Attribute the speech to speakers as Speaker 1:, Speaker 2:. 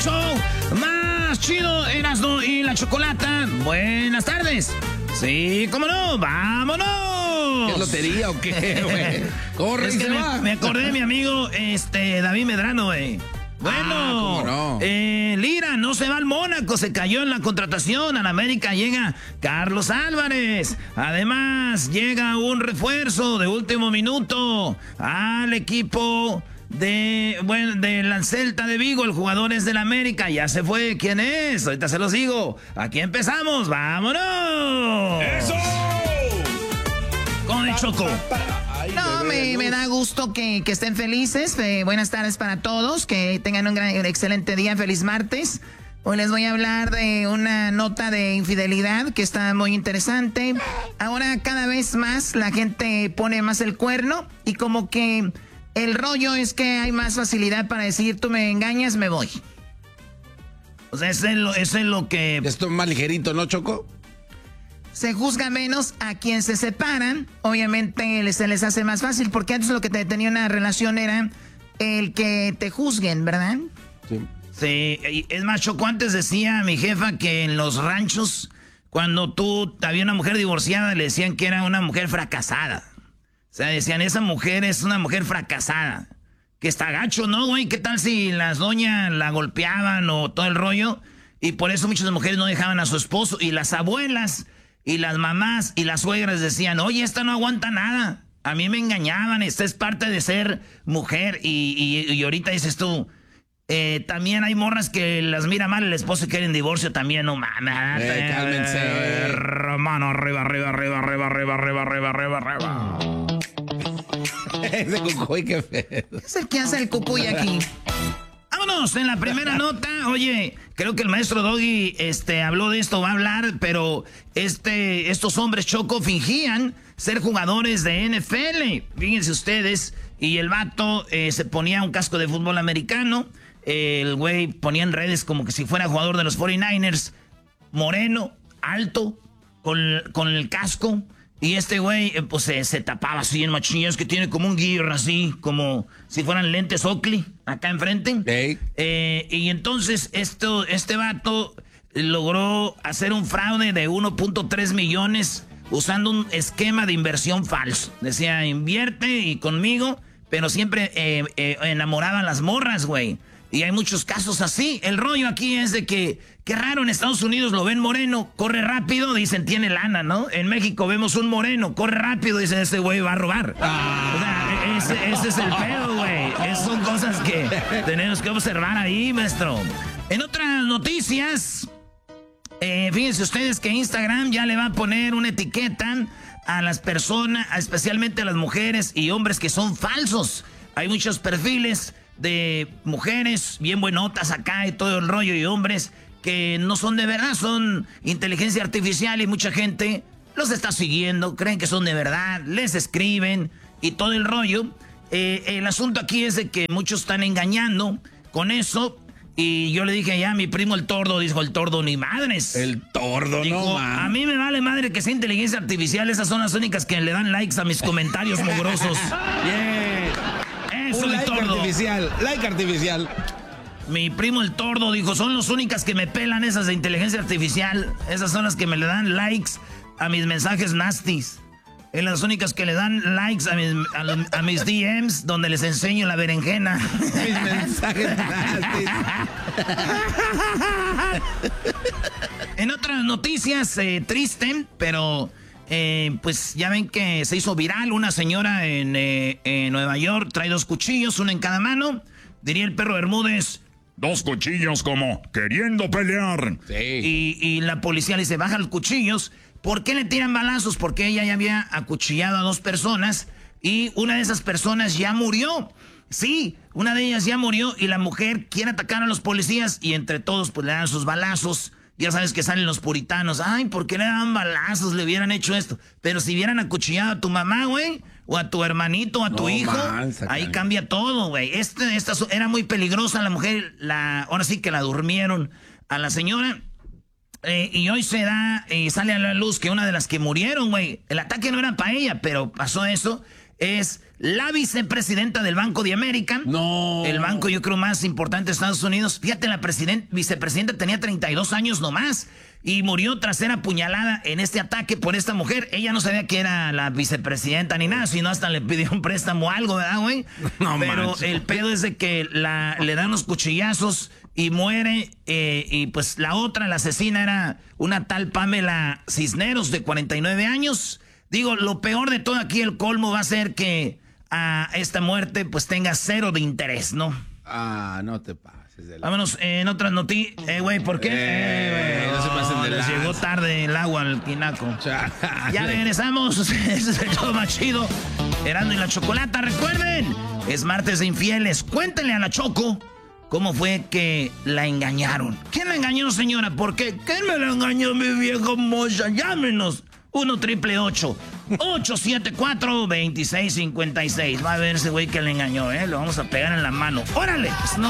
Speaker 1: show más chido, Erasmo y la Chocolata. Buenas tardes. Sí, cómo no, vámonos.
Speaker 2: ¿Qué lotería o qué, güey? Corre,
Speaker 1: es que me acordé de mi amigo David Medrano, güey. Bueno,
Speaker 2: ¿cómo no?
Speaker 1: Lira no se va al Mónaco, se cayó en la contratación. Al América llega Carlos Álvarez. Además, llega un refuerzo de último minuto al equipo de la Celta de Vigo. El jugador es del América, ya se fue. ¿Quién es? Ahorita se los digo. Aquí empezamos, ¡vámonos!
Speaker 3: ¡Eso!
Speaker 1: Con el Choco.
Speaker 4: No, me da gusto que estén felices. Buenas tardes para todos. Que tengan un excelente día. Feliz martes. Hoy les voy a hablar de una nota de infidelidad que está muy interesante. Ahora cada vez más la gente pone más el cuerno y como que el rollo es que hay más facilidad para decir tú me engañas, me voy.
Speaker 1: O sea, eso es lo que...
Speaker 2: Esto es más ligerito, ¿no, Choco?
Speaker 4: Se juzga menos a quien se separan. Obviamente se les hace más fácil porque antes lo que te tenía una relación era el que te juzguen, ¿verdad?
Speaker 2: Sí.
Speaker 1: Sí, es más, Choco, antes decía mi jefa que en los ranchos, cuando había una mujer divorciada, le decían que era una mujer fracasada. O sea, decían, esa mujer es una mujer fracasada. Que está gacho, ¿no, güey? ¿Qué tal si las doñas la golpeaban o todo el rollo? Y por eso muchas mujeres no dejaban a su esposo. Y las abuelas y las mamás y las suegras decían, oye, esta no aguanta nada. A mí me engañaban, esta es parte de ser mujer. Y ahorita dices tú, también hay morras que las mira mal el esposo y quieren divorcio también, no mames.
Speaker 2: Cálmense.
Speaker 1: Hermano, arriba, arriba, arriba, arriba, arriba, arriba, arriba, arriba, arriba.
Speaker 2: Ese cucuy, qué feo.
Speaker 4: Es el que hace el cucuy aquí.
Speaker 1: Vámonos, en la primera nota, oye, creo que el maestro Doggy habló de esto, va a hablar, pero estos hombres, Choco, fingían ser jugadores de NFL, fíjense ustedes, y el vato se ponía un casco de fútbol americano, el güey ponía en redes como que si fuera jugador de los 49ers, moreno, alto, con el casco. Y este güey, pues se tapaba así en machillas, que tiene como un gear así, como si fueran lentes Oakley, acá enfrente.
Speaker 2: Hey.
Speaker 1: Y entonces este vato logró hacer un fraude de 1.3 millones usando un esquema de inversión falso. Decía, invierte y conmigo, pero siempre enamoraba a las morras, güey. Y hay muchos casos así. El rollo aquí es de que, qué raro, en Estados Unidos lo ven moreno, corre rápido, dicen, tiene lana, ¿no? En México vemos un moreno, corre rápido, dicen, este güey va a robar. O sea, ese es el pedo, güey. Esas son cosas que tenemos que observar ahí, maestro. En otras noticias, fíjense ustedes que Instagram ya le va a poner una etiqueta a las personas, especialmente a las mujeres y hombres que son falsos. Hay muchos perfiles de mujeres bien buenotas acá y todo el rollo, y hombres que no son de verdad, son inteligencia artificial, y mucha gente los está siguiendo, creen que son de verdad, les escriben y todo el rollo. El asunto aquí es de que muchos están engañando con eso, y yo le dije ya a mi primo el Tordo, dijo el Tordo, ni madres.
Speaker 2: El Tordo,
Speaker 1: dijo,
Speaker 2: no, man.
Speaker 1: A mí me vale madre que sea inteligencia artificial, esas son las únicas que le dan likes a mis comentarios mugrosos.
Speaker 2: Yeah.
Speaker 1: Eso,
Speaker 2: Un
Speaker 1: el Tordo.
Speaker 2: like artificial.
Speaker 1: Mi primo el Tordo dijo, son las únicas que me pelan esas de inteligencia artificial. Esas son las que me le dan likes a mis mensajes nasties. Es las únicas que le dan likes a mis DMs donde les enseño la berenjena.
Speaker 2: Mis mensajes nasties.
Speaker 1: En otras noticias, triste, pero... pues ya ven que se hizo viral una señora en Nueva York, trae 2 cuchillos, uno en cada mano. Diría el perro Bermúdez, 2 cuchillos como queriendo pelear.
Speaker 2: Sí.
Speaker 1: Y la policía le dice, baja los cuchillos. ¿Por qué le tiran balazos? Porque ella ya había acuchillado a 2 personas y una de esas personas ya murió. Sí, una de ellas ya murió y la mujer quiere atacar a los policías y entre todos pues le dan sus balazos. Ya sabes que salen los puritanos. Ay, ¿por qué le dan balazos? Le hubieran hecho esto. Pero si hubieran acuchillado a tu mamá, güey, o a tu hermanito, o a tu hijo, ahí cambia todo, güey. Esta era muy peligrosa la mujer. Ahora sí que la durmieron a la señora. Y hoy sale a la luz que una de las que murieron, güey, el ataque no era para ella, pero pasó eso. es la vicepresidenta del Banco de América.
Speaker 2: No.
Speaker 1: El banco, yo creo, más importante de Estados Unidos. Fíjate, la vicepresidenta tenía 32 años nomás y murió tras ser apuñalada en este ataque por esta mujer. Ella no sabía que era la vicepresidenta ni nada, sino hasta le pidió un préstamo o algo, ¿verdad, güey?
Speaker 2: No,
Speaker 1: pero
Speaker 2: manches.
Speaker 1: el pedo es de que le dan los cuchillazos y muere. Y pues la otra, la asesina, era una tal Pamela Cisneros, de 49 años. Digo, lo peor de todo aquí, el colmo, va a ser que a esta muerte pues tenga 0 de interés, ¿no?
Speaker 2: Ah, no te pases de la...
Speaker 1: Vámonos en otras noticias. Güey, ¿por qué?
Speaker 2: Güey, no se pasen de
Speaker 1: les
Speaker 2: lanza.
Speaker 1: llegó tarde el agua al tinaco.
Speaker 2: Chale.
Speaker 1: Ya regresamos. Ese es el show más chido. Erasmo y la Chocolata. Recuerden, es martes de infieles. Cuéntenle a la Choco cómo fue que la engañaron. ¿Quién la engañó, señora? ¿Por qué? ¿Quién me la engañó, mi viejo mocha? Llámenos. 1-888-874-2656. Va a ver ese güey que le engañó, ¿eh? Lo vamos a pegar en la mano. ¡Órale! No.